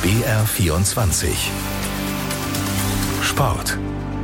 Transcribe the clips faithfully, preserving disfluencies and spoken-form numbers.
B R vierundzwanzig Sport.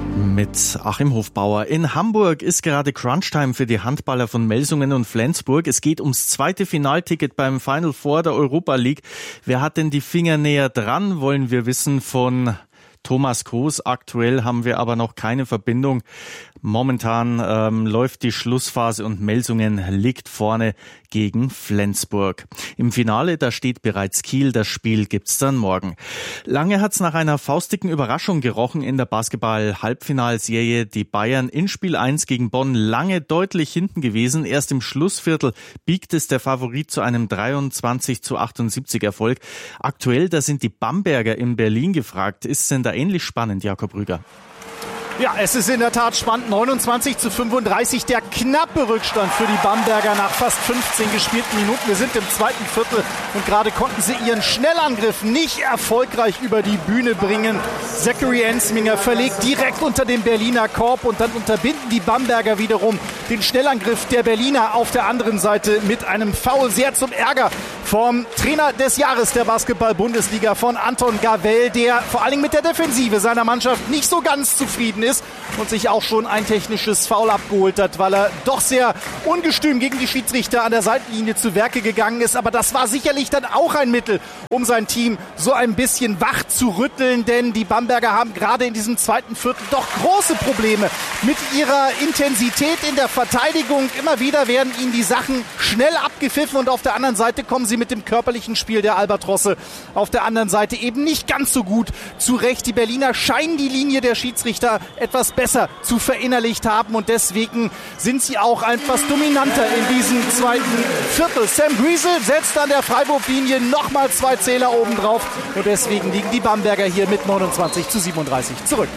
Mit Achim Hofbauer. In Hamburg ist gerade Crunchtime für die Handballer von Melsungen und Flensburg. Es geht ums zweite Finalticket beim Final Four der Europa League. Wer hat denn die Finger näher dran, wollen wir wissen von Thomas Groß. Aktuell haben wir aber noch keine Verbindung. Momentan ähm, läuft die Schlussphase und Melsungen liegt vorne gegen Flensburg. Im Finale, da steht bereits Kiel. Das Spiel gibt's dann morgen. Lange hat's nach einer faustigen Überraschung gerochen in der Basketball-Halbfinalserie. Die Bayern in Spiel eins gegen Bonn lange deutlich hinten gewesen. Erst im Schlussviertel biegt es der Favorit zu einem dreiundzwanzig zu achtundsiebzig Erfolg. Aktuell, da sind die Bamberger in Berlin gefragt. Ist es denn da ähnlich spannend, Jakob Rüger? Ja, es ist in der Tat spannend. neunundzwanzig zu fünfunddreißig, der knappe Rückstand für die Bamberger nach fast fünfzehn gespielten Minuten. Wir sind im zweiten Viertel und gerade konnten sie ihren Schnellangriff nicht erfolgreich über die Bühne bringen. Zachary Ensminger verlegt direkt unter den Berliner Korb und dann unterbinden die Bamberger wiederum den Schnellangriff der Berliner auf der anderen Seite mit einem Foul. Sehr zum Ärger vom Trainer des Jahres der Basketball-Bundesliga, von Anton Gavell, der vor allen Dingen mit der Defensive seiner Mannschaft nicht so ganz zufrieden ist und sich auch schon ein technisches Foul abgeholt hat, weil er doch sehr ungestüm gegen die Schiedsrichter an der Seitenlinie zu Werke gegangen ist. Aber das war sicherlich dann auch ein Mittel, um sein Team so ein bisschen wach zu rütteln, denn die Bamberger haben gerade in diesem zweiten Viertel doch große Probleme mit ihrer Intensität in der Verteidigung. Immer wieder werden ihnen die Sachen schnell abgepfiffen und auf der anderen Seite kommen sie mit dem körperlichen Spiel der Albatrosse auf der anderen Seite eben nicht ganz so gut zurecht. Die Berliner scheinen die Linie der Schiedsrichter etwas besser zu verinnerlicht haben und deswegen sind sie auch etwas dominanter in diesem zweiten Viertel. Sam Griesel setzt an der Freiwurflinie nochmal zwei Zähler oben drauf und deswegen liegen die Bamberger hier mit neunundzwanzig zu siebenunddreißig zurück.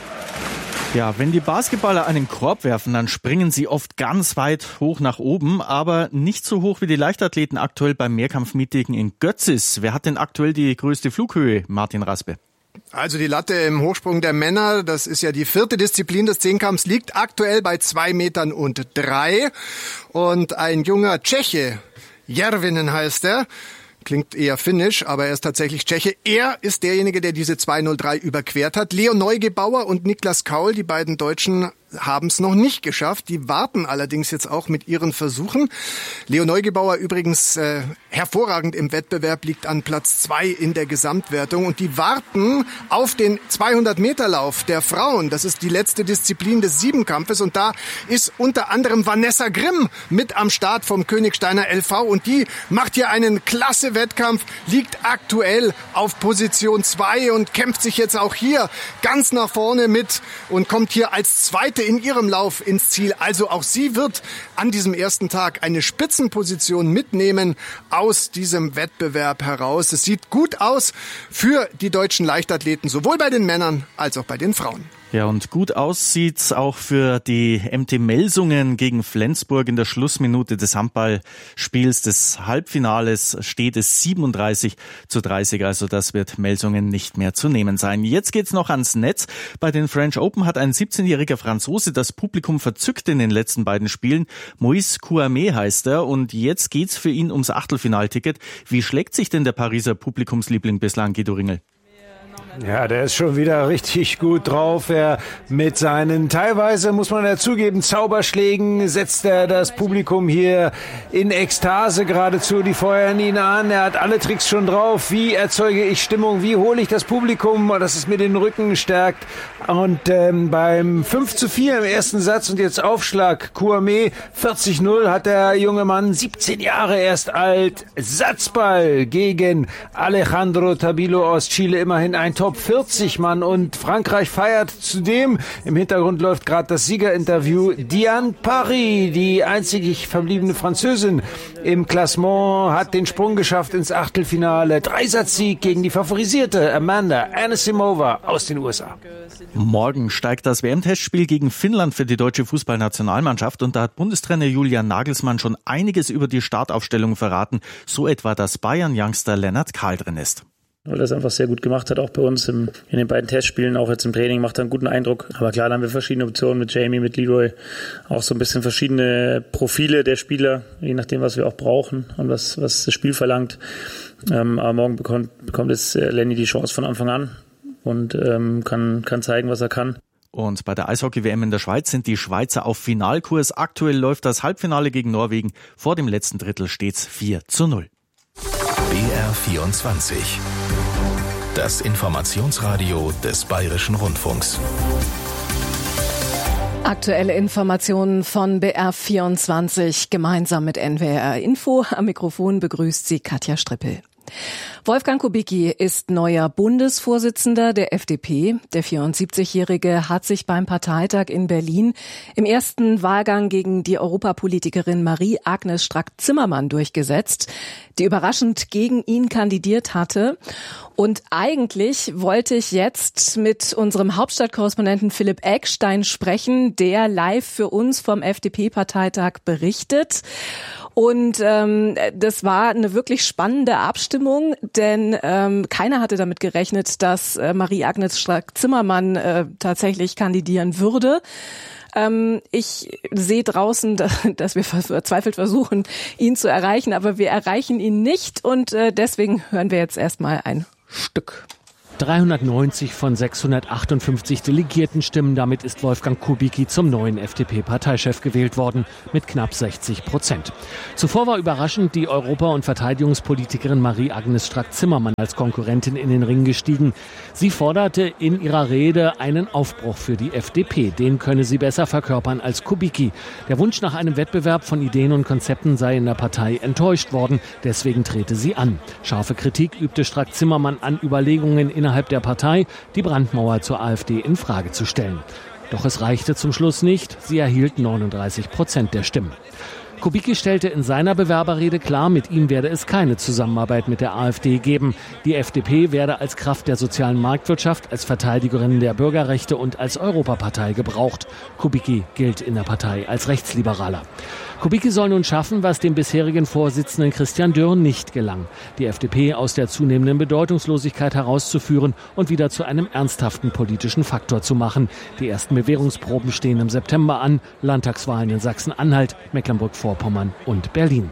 Ja, wenn die Basketballer einen Korb werfen, dann springen sie oft ganz weit hoch nach oben, aber nicht so hoch wie die Leichtathleten aktuell beim Mehrkampfmeeting in Götzis. Wer hat denn aktuell die größte Flughöhe, Martin Raspe? Also die Latte im Hochsprung der Männer, das ist ja die vierte Disziplin des Zehnkampfs, liegt aktuell bei zwei Metern und drei. Und ein junger Tscheche, Järvinen heißt er, klingt eher finnisch, aber er ist tatsächlich Tscheche. Er ist derjenige, der diese zwei null drei überquert hat. Leo Neugebauer und Niklas Kaul, die beiden Deutschen, haben es noch nicht geschafft. Die warten allerdings jetzt auch mit ihren Versuchen. Leo Neugebauer übrigens äh, hervorragend im Wettbewerb, liegt an Platz zwei in der Gesamtwertung. Und die warten auf den zweihundert-Meter-Lauf der Frauen. Das ist die letzte Disziplin des Siebenkampfes. Und da ist unter anderem Vanessa Grimm mit am Start vom Königsteiner L V. Und die macht hier einen klasse Wettkampf, liegt aktuell auf Position zwei und kämpft sich jetzt auch hier ganz nach vorne mit und kommt hier als Zweite in ihrem Lauf ins Ziel. Also auch sie wird an diesem ersten Tag eine Spitzenposition mitnehmen aus diesem Wettbewerb heraus. Es sieht gut aus für die deutschen Leichtathleten, sowohl bei den Männern als auch bei den Frauen. Ja, und gut aussieht's auch für die M T Melsungen gegen Flensburg. In der Schlussminute des Handballspiels des Halbfinales steht es siebenunddreißig zu dreißig. Also das wird Melsungen nicht mehr zu nehmen sein. Jetzt geht's noch ans Netz. Bei den French Open hat ein siebzehnjähriger Franzose das Publikum verzückt in den letzten beiden Spielen. Moïse Kouamé heißt er und jetzt geht's für ihn ums Achtelfinalticket. Wie schlägt sich denn der Pariser Publikumsliebling bislang, Guido Ringel? Ja, der ist schon wieder richtig gut drauf. Er mit seinen teilweise, muss man ja zugeben, Zauberschlägen setzt er das Publikum hier in Ekstase geradezu. Die feuern ihn an. Er hat alle Tricks schon drauf. Wie erzeuge ich Stimmung? Wie hole ich das Publikum, dass es mir den Rücken stärkt? Und ähm, beim fünf zu vier im ersten Satz und jetzt Aufschlag Kouamé vierzig null hat der junge Mann, siebzehn Jahre erst alt, Satzball gegen Alejandro Tabilo aus Chile, immerhin ein Top vierzig Mann und Frankreich feiert zudem. Im Hintergrund läuft gerade das Siegerinterview. Diane Paris, die einzig verbliebene Französin im Klassement, hat den Sprung geschafft ins Achtelfinale. Dreisatzsieg gegen die favorisierte Amanda Anisimova aus den U S A. Morgen steigt das W M-Testspiel gegen Finnland für die deutsche Fußballnationalmannschaft und da hat Bundestrainer Julian Nagelsmann schon einiges über die Startaufstellung verraten, so etwa, dass Bayern-Youngster Lennart Kahl drin ist. Weil er es einfach sehr gut gemacht hat, auch bei uns im, in den beiden Testspielen, auch jetzt im Training, macht er einen guten Eindruck. Aber klar, da haben wir verschiedene Optionen mit Jamie, mit Leroy, auch so ein bisschen verschiedene Profile der Spieler, je nachdem, was wir auch brauchen und was, was das Spiel verlangt. Ähm, aber morgen bekommt, bekommt es Lenny die Chance von Anfang an und ähm, kann, kann zeigen, was er kann. Und bei der Eishockey-W M in der Schweiz sind die Schweizer auf Finalkurs. Aktuell läuft das Halbfinale gegen Norwegen. Vor dem letzten Drittel steht's vier zu null. B R vierundzwanzig. Das Informationsradio des Bayerischen Rundfunks. Aktuelle Informationen von B R vierundzwanzig gemeinsam mit N W R Info. Am Mikrofon begrüßt sie Katja Strippel. Wolfgang Kubicki ist neuer Bundesvorsitzender der F D P. Der vierundsiebzigjährige hat sich beim Parteitag in Berlin im ersten Wahlgang gegen die Europapolitikerin Marie-Agnes Strack-Zimmermann durchgesetzt, die überraschend gegen ihn kandidiert hatte. Und eigentlich wollte ich jetzt mit unserem Hauptstadtkorrespondenten Philipp Eckstein sprechen, der live für uns vom F D P-Parteitag berichtet. Und ähm, das war eine wirklich spannende Abstimmung, denn ähm, keiner hatte damit gerechnet, dass äh, Marie-Agnes Strack-Zimmermann äh, tatsächlich kandidieren würde. Ähm, ich sehe draußen, dass wir verzweifelt versuchen, ihn zu erreichen, aber wir erreichen ihn nicht und äh, deswegen hören wir jetzt erstmal ein Stück. dreihundertneunzig von sechshundertachtundfünfzig Delegiertenstimmen. Damit ist Wolfgang Kubicki zum neuen F D P-Parteichef gewählt worden, mit knapp sechzig Prozent. Zuvor war überraschend die Europa- und Verteidigungspolitikerin Marie-Agnes Strack-Zimmermann als Konkurrentin in den Ring gestiegen. Sie forderte in ihrer Rede einen Aufbruch für die F D P. Den könne sie besser verkörpern als Kubicki. Der Wunsch nach einem Wettbewerb von Ideen und Konzepten sei in der Partei enttäuscht worden. Deswegen trete sie an. Scharfe Kritik übte Strack-Zimmermann an Überlegungen in innerhalb der Partei, die Brandmauer zur AfD in Frage zu stellen. Doch es reichte zum Schluss nicht. Sie erhielt neununddreißig Prozent der Stimmen. Kubicki stellte in seiner Bewerberrede klar, mit ihm werde es keine Zusammenarbeit mit der AfD geben. Die F D P werde als Kraft der sozialen Marktwirtschaft, als Verteidigerin der Bürgerrechte und als Europapartei gebraucht. Kubicki gilt in der Partei als Rechtsliberaler. Kubicki soll nun schaffen, was dem bisherigen Vorsitzenden Christian Dürr nicht gelang. Die F D P aus der zunehmenden Bedeutungslosigkeit herauszuführen und wieder zu einem ernsthaften politischen Faktor zu machen. Die ersten Bewährungsproben stehen im September an. Landtagswahlen in Sachsen-Anhalt, Mecklenburg-Vorpommern und Berlin.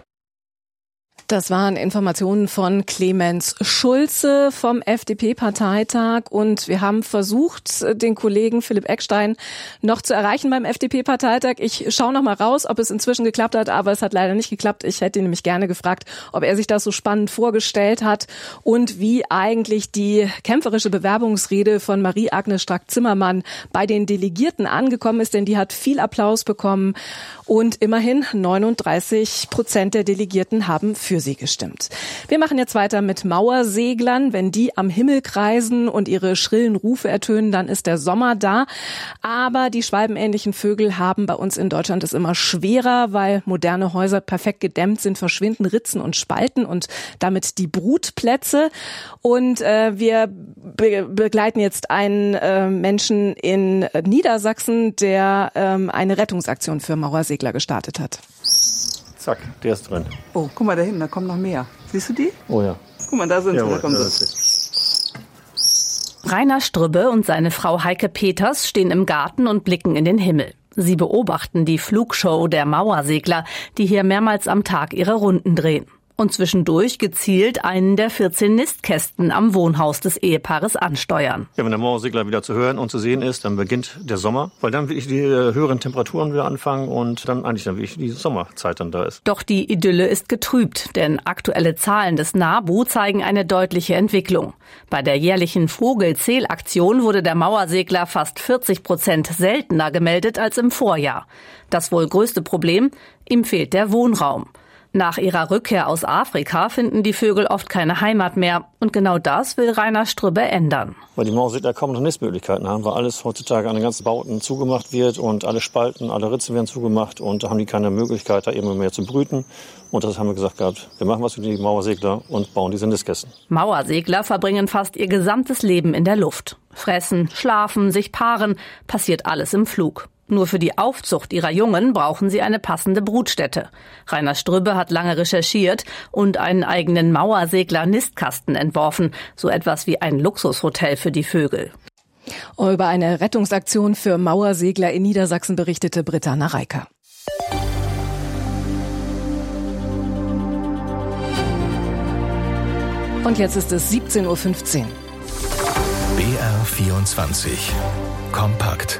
Das waren Informationen von Clemens Schulze vom F D P-Parteitag und wir haben versucht, den Kollegen Philipp Eckstein noch zu erreichen beim F D P-Parteitag. Ich schaue noch mal raus, ob es inzwischen geklappt hat, aber es hat leider nicht geklappt. Ich hätte ihn nämlich gerne gefragt, ob er sich das so spannend vorgestellt hat und wie eigentlich die kämpferische Bewerbungsrede von Marie-Agnes Strack-Zimmermann bei den Delegierten angekommen ist, denn die hat viel Applaus bekommen und immerhin neununddreißig Prozent der Delegierten haben für sie gestimmt. Wir machen jetzt weiter mit Mauerseglern. Wenn die am Himmel kreisen und ihre schrillen Rufe ertönen, dann ist der Sommer da. Aber die schwalbenähnlichen Vögel haben bei uns in Deutschland es immer schwerer, weil moderne Häuser perfekt gedämmt sind, verschwinden Ritzen und Spalten und damit die Brutplätze. Und äh, wir be- begleiten jetzt einen äh, Menschen in Niedersachsen, der ähm, eine Rettungsaktion für Mauersegler gestartet hat. Zack, der ist drin. Oh, guck mal da hinten, da kommen noch mehr. Siehst du die? Oh ja. Guck mal, da sind Jawohl, sie, da kommen da sie. Rainer Strübbe und seine Frau Heike Peters stehen im Garten und blicken in den Himmel. Sie beobachten die Flugshow der Mauersegler, die hier mehrmals am Tag ihre Runden drehen. Und zwischendurch gezielt einen der vierzehn Nistkästen am Wohnhaus des Ehepaares ansteuern. Ja, wenn der Mauersegler wieder zu hören und zu sehen ist, dann beginnt der Sommer, weil dann wirklich die höheren Temperaturen wieder anfangen und dann eigentlich dann wirklich die Sommerzeit dann da ist. Doch die Idylle ist getrübt, denn aktuelle Zahlen des NABU zeigen eine deutliche Entwicklung. Bei der jährlichen Vogelzählaktion wurde der Mauersegler fast vierzig Prozent seltener gemeldet als im Vorjahr. Das wohl größte Problem? Ihm fehlt der Wohnraum. Nach ihrer Rückkehr aus Afrika finden die Vögel oft keine Heimat mehr. Und genau das will Rainer Strübbe ändern. Weil die Mauersegler kaum noch Nistmöglichkeiten haben, weil alles heutzutage an den ganzen Bauten zugemacht wird und alle Spalten, alle Ritzen werden zugemacht und da haben die keine Möglichkeit, da immer mehr zu brüten. Und das haben wir gesagt gehabt, wir machen was für die Mauersegler und bauen diese Nistkästen. Mauersegler verbringen fast ihr gesamtes Leben in der Luft. Fressen, schlafen, sich paaren, passiert alles im Flug. Nur für die Aufzucht ihrer Jungen brauchen sie eine passende Brutstätte. Rainer Strübbe hat lange recherchiert und einen eigenen Mauersegler-Nistkasten entworfen. So etwas wie ein Luxushotel für die Vögel. Über eine Rettungsaktion für Mauersegler in Niedersachsen berichtete Britta Nareika. Und jetzt ist es siebzehn Uhr fünfzehn. B R vierundzwanzig. Kompakt.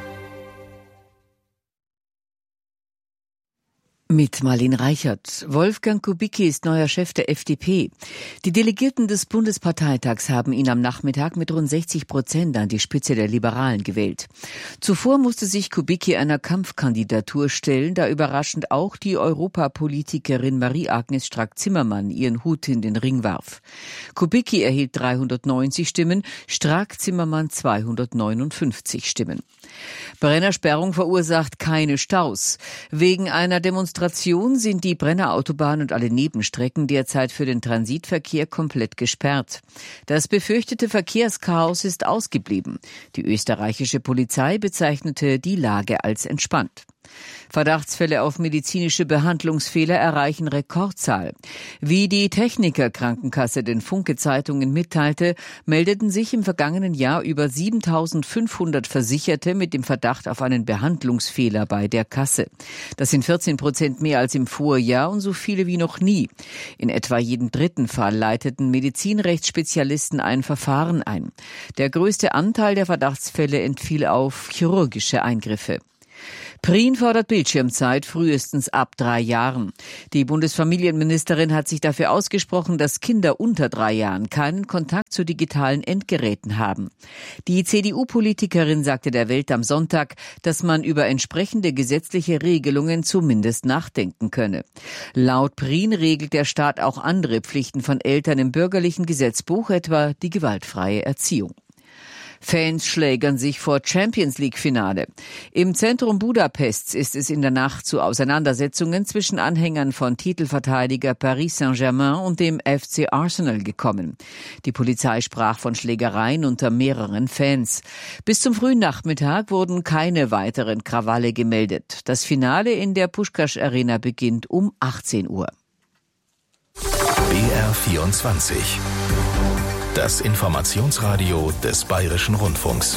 Mit Marlene Reichert. Wolfgang Kubicki ist neuer Chef der F D P. Die Delegierten des Bundesparteitags haben ihn am Nachmittag mit rund sechzig Prozent an die Spitze der Liberalen gewählt. Zuvor musste sich Kubicki einer Kampfkandidatur stellen, da überraschend auch die Europapolitikerin Marie-Agnes Strack-Zimmermann ihren Hut in den Ring warf. Kubicki erhielt dreihundertneunzig Stimmen, Strack-Zimmermann zweihundertneunundfünfzig Stimmen. Brennersperrung verursacht keine Staus. Wegen einer Demonstration sind die Brenner Autobahn und alle Nebenstrecken derzeit für den Transitverkehr komplett gesperrt. Das befürchtete Verkehrschaos ist ausgeblieben. Die österreichische Polizei bezeichnete die Lage als entspannt. Verdachtsfälle auf medizinische Behandlungsfehler erreichen Rekordzahl. Wie die Techniker-Krankenkasse den Funke-Zeitungen mitteilte, meldeten sich im vergangenen Jahr über siebentausendfünfhundert Versicherte mit dem Verdacht auf einen Behandlungsfehler bei der Kasse. Das sind vierzehn Prozent mehr als im Vorjahr und so viele wie noch nie. In etwa jedem dritten Fall leiteten Medizinrechtsspezialisten ein Verfahren ein. Der größte Anteil der Verdachtsfälle entfiel auf chirurgische Eingriffe. Prien fordert Bildschirmzeit frühestens ab drei Jahren. Die Bundesfamilienministerin hat sich dafür ausgesprochen, dass Kinder unter drei Jahren keinen Kontakt zu digitalen Endgeräten haben. Die C D U-Politikerin sagte der Welt am Sonntag, dass man über entsprechende gesetzliche Regelungen zumindest nachdenken könne. Laut Prien regelt der Staat auch andere Pflichten von Eltern im bürgerlichen Gesetzbuch, etwa die gewaltfreie Erziehung. Fans schlägern sich vor Champions-League-Finale. Im Zentrum Budapests ist es in der Nacht zu Auseinandersetzungen zwischen Anhängern von Titelverteidiger Paris Saint-Germain und dem F C Arsenal gekommen. Die Polizei sprach von Schlägereien unter mehreren Fans. Bis zum frühen Nachmittag wurden keine weiteren Krawalle gemeldet. Das Finale in der Puskás Arena beginnt um achtzehn Uhr. B R vierundzwanzig. Das Informationsradio des Bayerischen Rundfunks.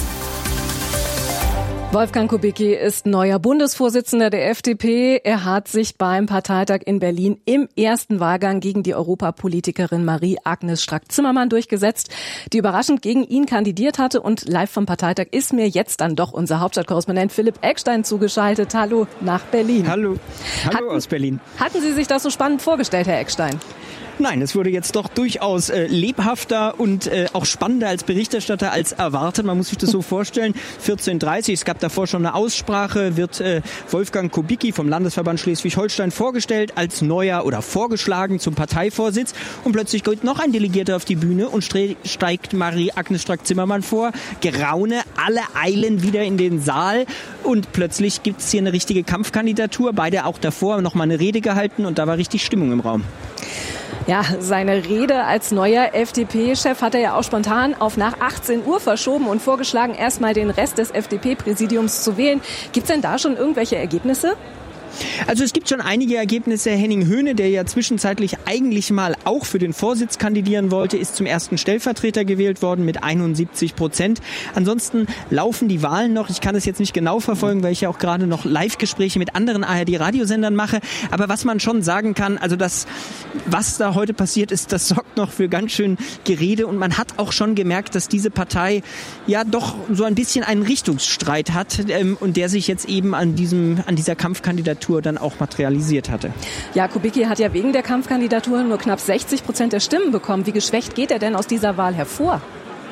Wolfgang Kubicki ist neuer Bundesvorsitzender der F D P. Er hat sich beim Parteitag in Berlin im ersten Wahlgang gegen die Europapolitikerin Marie-Agnes Strack-Zimmermann durchgesetzt, die überraschend gegen ihn kandidiert hatte. Und live vom Parteitag ist mir jetzt dann doch unser Hauptstadtkorrespondent Philipp Eckstein zugeschaltet. Hallo nach Berlin. Hallo, hallo hatten, aus Berlin. Hatten Sie sich das so spannend vorgestellt, Herr Eckstein? Nein, es wurde jetzt doch durchaus äh, lebhafter und äh, auch spannender als Berichterstatter als erwartet. Man muss sich das so vorstellen. vierzehn Uhr dreißig, es gab davor schon eine Aussprache, wird äh, Wolfgang Kubicki vom Landesverband Schleswig-Holstein vorgestellt als neuer oder vorgeschlagen zum Parteivorsitz. Und plötzlich geht noch ein Delegierter auf die Bühne und stre- steigt Marie-Agnes Strack-Zimmermann vor. Geraune, alle eilen wieder in den Saal und plötzlich gibt es hier eine richtige Kampfkandidatur. Beide auch davor noch mal eine Rede gehalten und da war richtig Stimmung im Raum. Ja, seine Rede als neuer F D P-Chef hat er ja auch spontan auf nach achtzehn Uhr verschoben und vorgeschlagen, erstmal den Rest des F D P-Präsidiums zu wählen. Gibt es denn da schon irgendwelche Ergebnisse? Also es gibt schon einige Ergebnisse. Henning Höhne, der ja zwischenzeitlich eigentlich mal auch für den Vorsitz kandidieren wollte, ist zum ersten Stellvertreter gewählt worden mit einundsiebzig Prozent. Ansonsten laufen die Wahlen noch. Ich kann es jetzt nicht genau verfolgen, weil ich ja auch gerade noch Live-Gespräche mit anderen A R D-Radiosendern mache. Aber was man schon sagen kann, also das, was da heute passiert ist, das sorgt noch für ganz schön Gerede. Und man hat auch schon gemerkt, dass diese Partei ja doch so ein bisschen einen Richtungsstreit hat ähm, und der sich jetzt eben an diesem, an dieser Kampfkandidatur dann auch materialisiert hatte. Ja, Kubicki hat ja wegen der Kampfkandidatur nur knapp sechzig Prozent der Stimmen bekommen. Wie geschwächt geht er denn aus dieser Wahl hervor?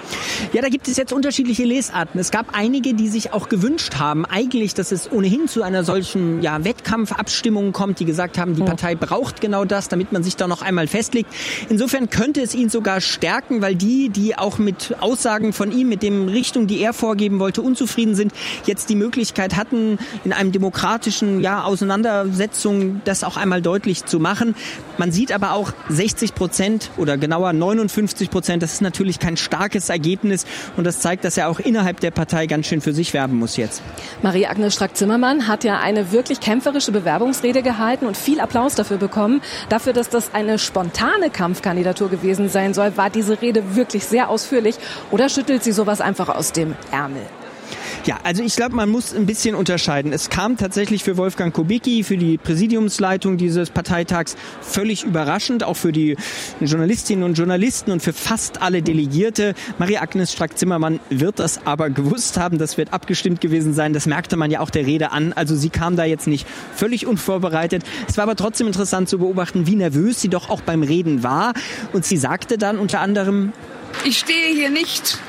Ja, da gibt es jetzt unterschiedliche Lesarten. Es gab einige, die sich auch gewünscht haben, eigentlich, dass es ohnehin zu einer solchen ja, Wettkampfabstimmung kommt, die gesagt haben, die Partei braucht genau das, damit man sich da noch einmal festlegt. Insofern könnte es ihn sogar stärken, weil die, die auch mit Aussagen von ihm, mit dem Richtung, die er vorgeben wollte, unzufrieden sind, jetzt die Möglichkeit hatten, in einem demokratischen ja, Auseinandersetzung das auch einmal deutlich zu machen. Man sieht aber auch sechzig Prozent oder genauer neunundfünfzig Prozent, das ist natürlich kein starkes Ergebnis und das zeigt, dass er auch innerhalb der Partei ganz schön für sich werben muss jetzt. Marie-Agnes Strack-Zimmermann hat ja eine wirklich kämpferische Bewerbungsrede gehalten und viel Applaus dafür bekommen. Dafür, dass das eine spontane Kampfkandidatur gewesen sein soll, war diese Rede wirklich sehr ausführlich oder schüttelt sie sowas einfach aus dem Ärmel? Ja, also ich glaube, man muss ein bisschen unterscheiden. Es kam tatsächlich für Wolfgang Kubicki, für die Präsidiumsleitung dieses Parteitags völlig überraschend, auch für die Journalistinnen und Journalisten und für fast alle Delegierte. Marie-Agnes Strack-Zimmermann wird das aber gewusst haben, das wird abgestimmt gewesen sein, das merkte man ja auch der Rede an. Also sie kam da jetzt nicht völlig unvorbereitet. Es war aber trotzdem interessant zu beobachten, wie nervös sie doch auch beim Reden war. Und sie sagte dann unter anderem: Ich stehe hier nicht,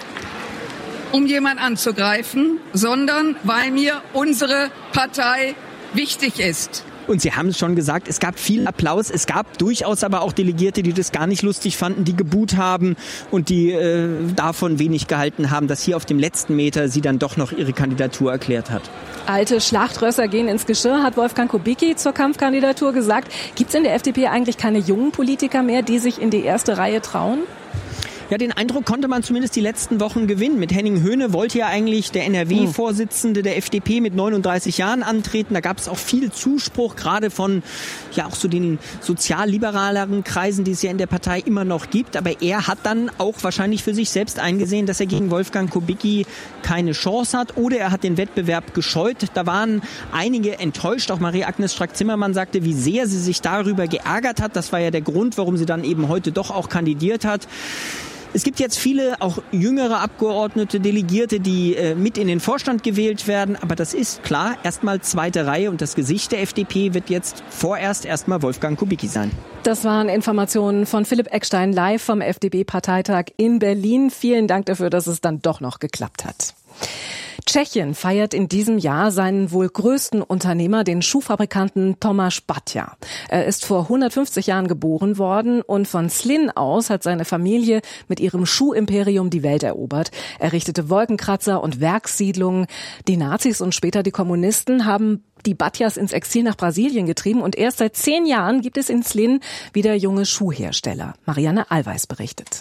um jemand anzugreifen, sondern weil mir unsere Partei wichtig ist. Und Sie haben es schon gesagt, es gab viel Applaus. Es gab durchaus aber auch Delegierte, die das gar nicht lustig fanden, die geboot haben und die äh, davon wenig gehalten haben, dass hier auf dem letzten Meter sie dann doch noch ihre Kandidatur erklärt hat. Alte Schlachtrösser gehen ins Geschirr, hat Wolfgang Kubicki zur Kampfkandidatur gesagt. Gibt es in der F D P eigentlich keine jungen Politiker mehr, die sich in die erste Reihe trauen? Ja, den Eindruck konnte man zumindest die letzten Wochen gewinnen. Mit Henning Höhne wollte ja eigentlich der N R W-Vorsitzende der F D P mit neununddreißig Jahren antreten. Da gab es auch viel Zuspruch, gerade von ja auch so den sozialliberaleren Kreisen, die es ja in der Partei immer noch gibt. Aber er hat dann auch wahrscheinlich für sich selbst eingesehen, dass er gegen Wolfgang Kubicki keine Chance hat. Oder er hat den Wettbewerb gescheut. Da waren einige enttäuscht. Auch Marie-Agnes Strack-Zimmermann sagte, wie sehr sie sich darüber geärgert hat. Das war ja der Grund, warum sie dann eben heute doch auch kandidiert hat. Es gibt jetzt viele, auch jüngere Abgeordnete, Delegierte, die äh, mit in den Vorstand gewählt werden. Aber das ist klar, erstmal zweite Reihe. Und das Gesicht der F D P wird jetzt vorerst erstmal Wolfgang Kubicki sein. Das waren Informationen von Philipp Eckstein live vom F D P-Parteitag in Berlin. Vielen Dank dafür, dass es dann doch noch geklappt hat. Tschechien feiert in diesem Jahr seinen wohl größten Unternehmer, den Schuhfabrikanten Tomáš Baťa. Er ist vor hundertfünfzig Jahren geboren worden und von Zlín aus hat seine Familie mit ihrem Schuhimperium die Welt erobert. Er richtete Wolkenkratzer und Werkssiedlungen. Die Nazis und später die Kommunisten haben die Baťas ins Exil nach Brasilien getrieben und erst seit zehn Jahren gibt es in Zlín wieder junge Schuhhersteller. Marianne Allweis berichtet.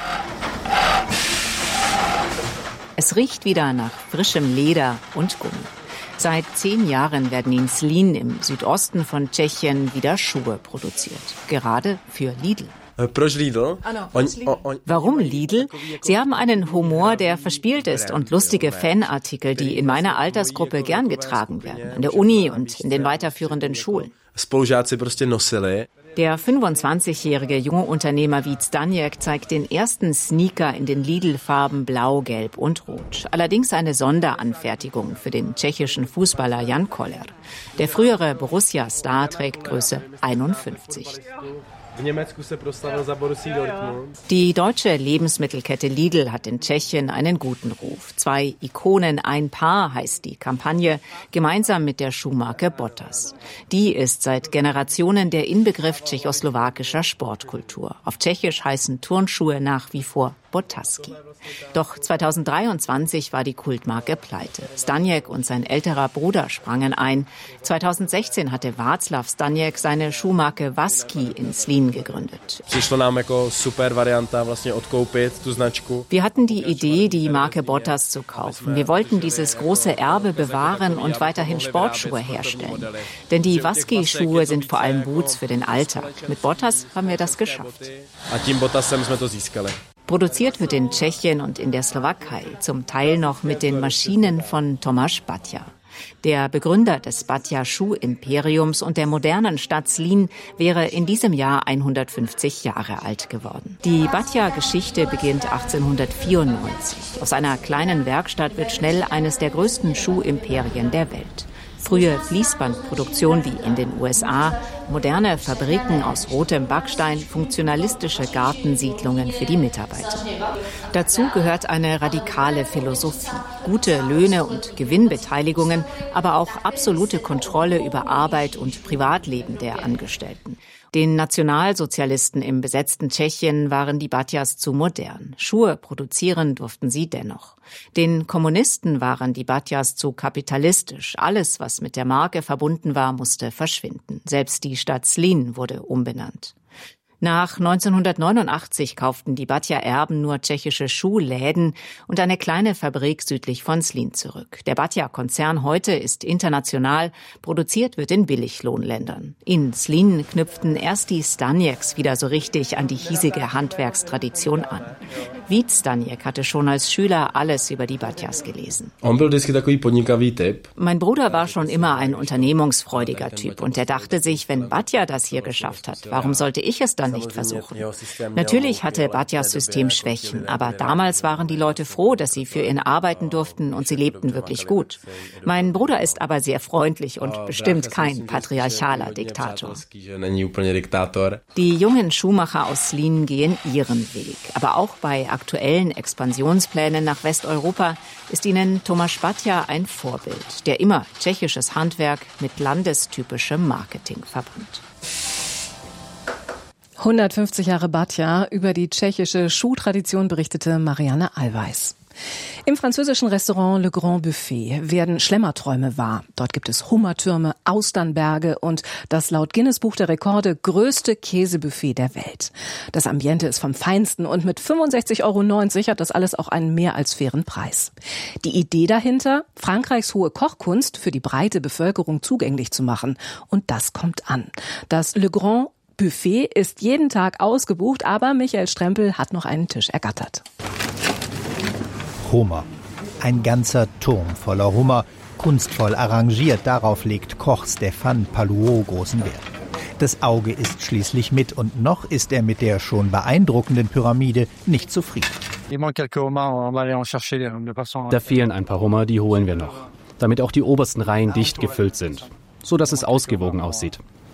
Es riecht wieder nach frischem Leder und Gummi. Seit zehn Jahren werden in Zlín im Südosten von Tschechien wieder Schuhe produziert. Gerade für Lidl. Warum Lidl? Sie haben einen Humor, der verspielt ist und lustige Fanartikel, die in meiner Altersgruppe gern getragen werden. An der Uni und in den weiterführenden Schulen. Der fünfundzwanzigjährige junge Unternehmer Vít Staněk zeigt den ersten Sneaker in den Lidl-Farben Blau, Gelb und Rot. Allerdings eine Sonderanfertigung für den tschechischen Fußballer Jan Koller. Der frühere Borussia-Star trägt Größe einundfünfzig. Die deutsche Lebensmittelkette Lidl hat in Tschechien einen guten Ruf. Zwei Ikonen, ein Paar heißt die Kampagne, gemeinsam mit der Schuhmarke Bottas. Die ist seit Generationen der Inbegriff tschechoslowakischer Sportkultur. Auf Tschechisch heißen Turnschuhe nach wie vor Botaski. Doch zweitausenddreiundzwanzig war die Kultmarke pleite. Staněk und sein älterer Bruder sprangen ein. zweitausendsechzehn hatte Václav Staněk seine Schuhmarke Vasky in Zlín gegründet. Wir hatten die Idee, die Marke Bottas zu kaufen. Wir wollten dieses große Erbe bewahren und weiterhin Sportschuhe herstellen. Denn die Vasky-Schuhe sind vor allem Boots für den Alltag. Mit Bottas haben wir das geschafft. Produziert wird in Tschechien und in der Slowakei, zum Teil noch mit den Maschinen von Tomáš Baťa. Der Begründer des Baťa-Schuhimperiums und der modernen Stadt Zlín wäre in diesem Jahr hundertfünfzig Jahre alt geworden. Die Baťa-Geschichte beginnt achtzehnhundertvierundneunzig. Aus einer kleinen Werkstatt wird schnell eines der größten Schuhimperien der Welt. Frühe Fließbandproduktion wie in den U S A, moderne Fabriken aus rotem Backstein, funktionalistische Gartensiedlungen für die Mitarbeiter. Dazu gehört eine radikale Philosophie, gute Löhne und Gewinnbeteiligungen, aber auch absolute Kontrolle über Arbeit und Privatleben der Angestellten. Den Nationalsozialisten im besetzten Tschechien waren die Baťas zu modern. Schuhe produzieren durften sie dennoch. Den Kommunisten waren die Baťas zu kapitalistisch. Alles, was mit der Marke verbunden war, musste verschwinden. Selbst die Stadt Zlín wurde umbenannt. Nach neunzehnhundertneunundachtzig kauften die Baťa-Erben nur tschechische Schuhläden und eine kleine Fabrik südlich von Zlín zurück. Der Baťa-Konzern heute ist international, produziert wird in Billiglohnländern. In Zlín knüpften erst die Staněks wieder so richtig an die hiesige Handwerkstradition an. Vít Staněk hatte schon als Schüler alles über die Batjas gelesen. Mein Bruder war schon immer ein unternehmungsfreudiger Typ und er dachte sich, wenn Batja das hier geschafft hat, warum sollte ich es dann nicht versuchen? Natürlich hatte Batjas System Schwächen, aber damals waren die Leute froh, dass sie für ihn arbeiten durften und sie lebten wirklich gut. Mein Bruder ist aber sehr freundlich und bestimmt kein patriarchaler Diktator. Die jungen Schuhmacher aus Zlín gehen ihren Weg. Aber auch bei aktuellen Expansionsplänen nach Westeuropa ist ihnen Tomáš Baťa ein Vorbild, der immer tschechisches Handwerk mit landestypischem Marketing verband. hundertfünfzig Jahre Baťa, über die tschechische Schuhtradition berichtete Marianne Allweis. Im französischen Restaurant Le Grand Buffet werden Schlemmerträume wahr. Dort gibt es Hummertürme, Austernberge und das laut Guinness-Buch der Rekorde größte Käsebuffet der Welt. Das Ambiente ist vom Feinsten und mit fünfundsechzig Euro neunzig hat das alles auch einen mehr als fairen Preis. Die Idee dahinter, Frankreichs hohe Kochkunst für die breite Bevölkerung zugänglich zu machen. Und das kommt an. Das Le Grand Buffet ist jeden Tag ausgebucht, aber Michael Strempel hat noch einen Tisch ergattert. Hummer. Ein ganzer Turm voller Hummer, kunstvoll arrangiert. Darauf legt Koch Stéphane Palluau großen Wert. Das Auge ist schließlich mit und noch ist er mit der schon beeindruckenden Pyramide nicht zufrieden. Da fehlen ein paar Hummer, die holen wir noch. Damit auch die obersten Reihen dicht gefüllt sind, so dass es ausgewogen aussieht.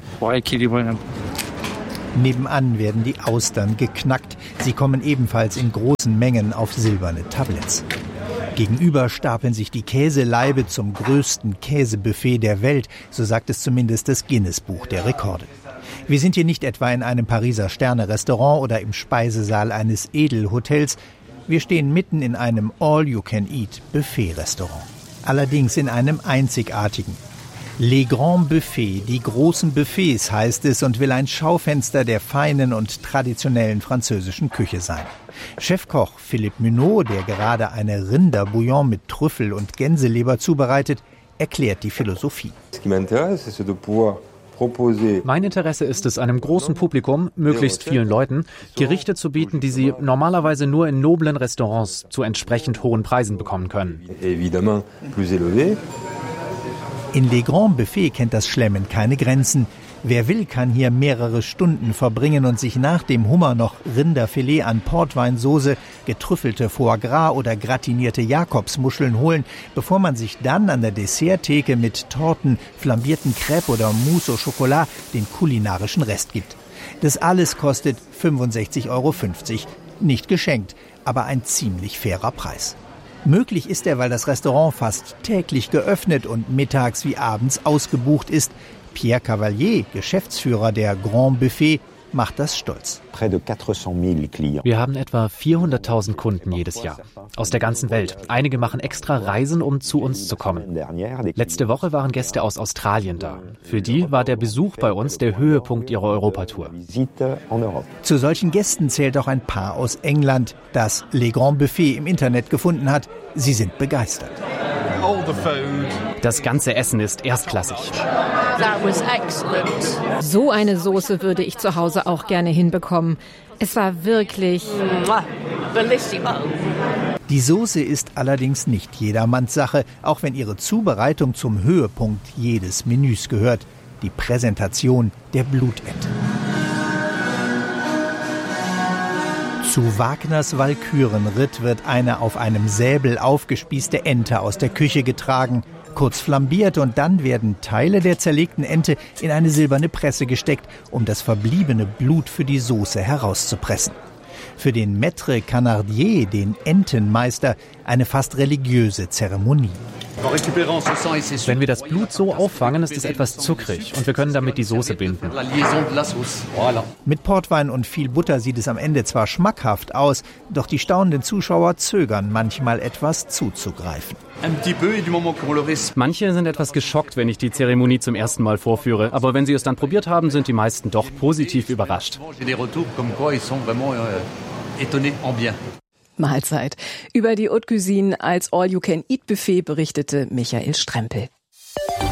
Nebenan werden die Austern geknackt. Sie kommen ebenfalls in großen Mengen auf silberne Tabletts. Gegenüber stapeln sich die Käseleibe zum größten Käsebuffet der Welt, so sagt es zumindest das Guinness-Buch der Rekorde. Wir sind hier nicht etwa in einem Pariser Sterne-Restaurant oder im Speisesaal eines Edelhotels. Wir stehen mitten in einem All-You-Can-Eat-Buffet-Restaurant. Allerdings in einem einzigartigen. Les Grands Buffets, die großen Buffets heißt es und will ein Schaufenster der feinen und traditionellen französischen Küche sein. Chefkoch Philippe Munot, der gerade eine Rinderbouillon mit Trüffel und Gänseleber zubereitet, erklärt die Philosophie. Mein Interesse ist es, einem großen Publikum, möglichst vielen Leuten, Gerichte zu bieten, die sie normalerweise nur in noblen Restaurants zu entsprechend hohen Preisen bekommen können. In Les Grands Buffets kennt das Schlemmen keine Grenzen. Wer will, kann hier mehrere Stunden verbringen und sich nach dem Hummer noch Rinderfilet an Portweinsoße, getrüffelte Foie Gras oder gratinierte Jakobsmuscheln holen, bevor man sich dann an der Desserttheke mit Torten, flambierten Crêpes oder Mousse au Chocolat den kulinarischen Rest gibt. Das alles kostet fünfundsechzig Euro fünfzig. Nicht geschenkt, aber ein ziemlich fairer Preis. Möglich ist er, weil das Restaurant fast täglich geöffnet und mittags wie abends ausgebucht ist. Pierre Cavalier, Geschäftsführer der Grand Buffet, macht das stolz. Wir haben etwa vierhunderttausend Kunden jedes Jahr. Aus der ganzen Welt. Einige machen extra Reisen, um zu uns zu kommen. Letzte Woche waren Gäste aus Australien da. Für die war der Besuch bei uns der Höhepunkt ihrer Europatour. Zu solchen Gästen zählt auch ein Paar aus England, das Les Grands Buffet im Internet gefunden hat. Sie sind begeistert. Das ganze Essen ist erstklassig. So eine Soße würde ich zu Hause auch gerne hinbekommen. Es war wirklich... Die Soße ist allerdings nicht jedermanns Sache, auch wenn ihre Zubereitung zum Höhepunkt jedes Menüs gehört. Die Präsentation der Blutente. Zu Wagners Walkürenritt wird eine auf einem Säbel aufgespießte Ente aus der Küche getragen, kurz flambiert und dann werden Teile der zerlegten Ente in eine silberne Presse gesteckt, um das verbliebene Blut für die Soße herauszupressen. Für den Maître Canardier, den Entenmeister, eine fast religiöse Zeremonie. Wenn wir das Blut so auffangen, ist es etwas zuckrig und wir können damit die Soße binden. Mit Portwein und viel Butter sieht es am Ende zwar schmackhaft aus, doch die staunenden Zuschauer zögern manchmal etwas zuzugreifen. Manche sind etwas geschockt, wenn ich die Zeremonie zum ersten Mal vorführe, aber wenn sie es dann probiert haben, sind die meisten doch positiv überrascht. Mahlzeit. Über die Haute Cuisine als All-You-Can-Eat-Buffet berichtete Michael Strempel.